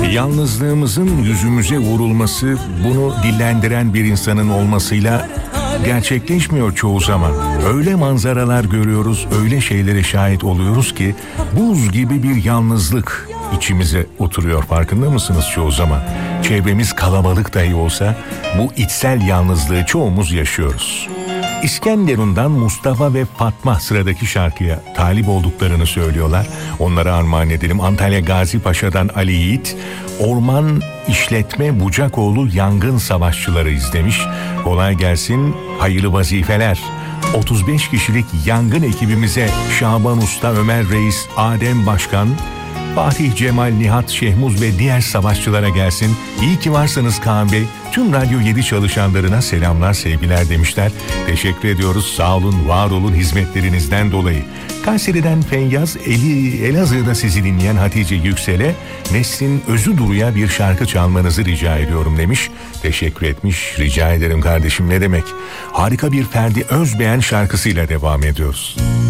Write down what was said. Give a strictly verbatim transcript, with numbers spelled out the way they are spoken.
Yalnızlığımızın yüzümüze vurulması, bunu dillendiren bir insanın olmasıyla gerçekleşmiyor çoğu zaman. Öyle manzaralar görüyoruz, öyle şeylere şahit oluyoruz ki buz gibi bir yalnızlık içimize oturuyor. Farkında mısınız çoğu zaman? Çevremiz kalabalık dahi olsa bu içsel yalnızlığı çoğumuz yaşıyoruz. İskenderun'dan Mustafa ve Fatma sıradaki şarkıya talip olduklarını söylüyorlar. Onlara armağan edelim. Antalya Gazi Paşa'dan Ali Yiğit, Orman İşletme Bucakoğlu Yangın Savaşçıları izlemiş. Kolay gelsin, hayırlı vazifeler. otuz beş kişilik yangın ekibimize Şaban Usta, Ömer Reis, Adem Başkan, Fatih Cemal, Nihat Şehmuz ve diğer savaşçılara gelsin. İyi ki varsınız Kaan Bey. Tüm Radyo yedi çalışanlarına selamlar, sevgiler demişler. Teşekkür ediyoruz. Sağ olun, var olun hizmetlerinizden dolayı. Kayseri'den Feyyaz, Eli, Elazığ'da sizi dinleyen Hatice Yüksel'e Neslin Özü Duru'ya bir şarkı çalmanızı rica ediyorum demiş. Teşekkür etmiş. Rica ederim kardeşim, ne demek. Harika bir Ferdi Özbeğen şarkısıyla devam ediyoruz.